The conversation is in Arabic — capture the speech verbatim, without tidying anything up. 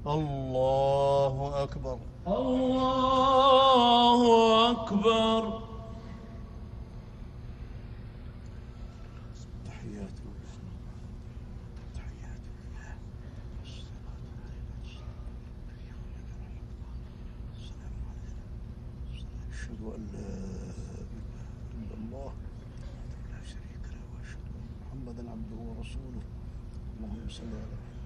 الله أكبر. الله أكبر. تحيات تحيات أشهد أن لا إله إلا الله لا شريك له وأشهد أن محمدا عبده ورسوله. اللهم صل على